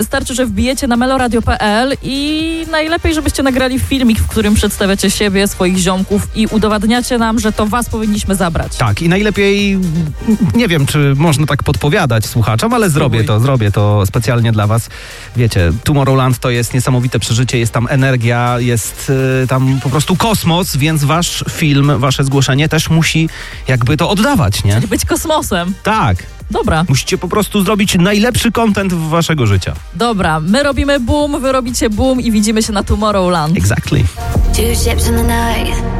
Wystarczy, że wbijecie na meloradio.pl i najlepiej, żebyście nagrali filmik, w którym przedstawiacie siebie, swoich ziomków i udowadniacie nam, że to was powinniśmy zabrać. Tak, i najlepiej, nie wiem, czy można tak podpowiadać słuchaczom, ale zrobię to specjalnie dla was. Wiecie, Tomorrowland to jest niesamowite przeżycie, jest tam energia, jest tam po prostu kosmos, więc wasz film, wasze zgłoszenie też musi jakby to oddawać, nie? Czyli być kosmosem. Tak. Dobra. Musicie po prostu zrobić najlepszy content waszego życia. Dobra, my robimy boom, wy robicie boom i widzimy się na Tomorrowland. Exactly. Two ships in the night.